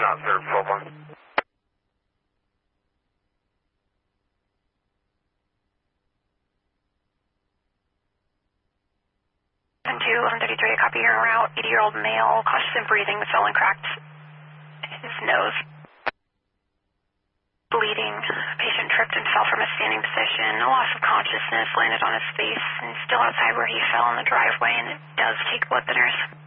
out, sir, 12-1. 1133, copy your route. 80-year-old male, cautious in breathing, with swollen cracked his nose. Bleeding. Patient tripped and fell from a standing position. No loss of consciousness, landed on his face, and still outside where he fell in the driveway, and it does take blood thinners.